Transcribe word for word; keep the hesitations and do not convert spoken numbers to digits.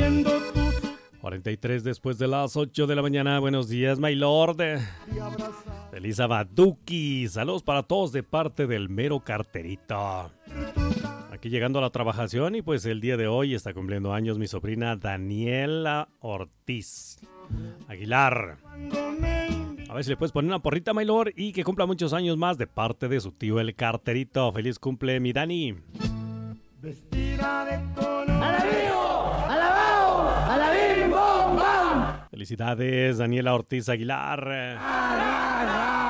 cuarenta y tres después de las ocho de la mañana. Buenos días, my lord. Feliz Abaduki. Saludos para todos de parte del mero carterito. Aquí llegando a la trabajación y pues el día de hoy está cumpliendo años mi sobrina Daniela Ortiz Aguilar. A ver si le puedes poner una porrita, my lord, y que cumpla muchos años más de parte de su tío el carterito. Feliz cumple, mi Dani. Vestida de color. ¡Alabío! ¡Alabao! ¡Alabim! ¡Bom! ¡Bam! Felicidades, Daniela Ortiz Aguilar. ¡Alabao!